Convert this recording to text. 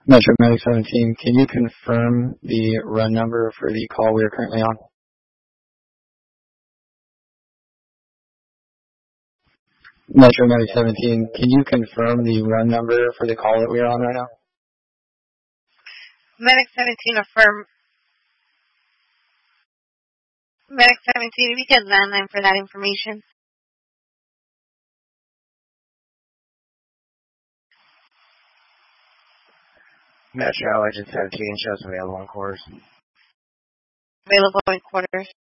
Metro Medic 17, can you confirm the run number for the call we are currently on? Metro Medic 17, can you confirm the run number for the call that we are on right now? Medic 17, affirm. Medic 17, if you get landline for that information. Metro Agent 17 shows available in quarters. Available in quarters.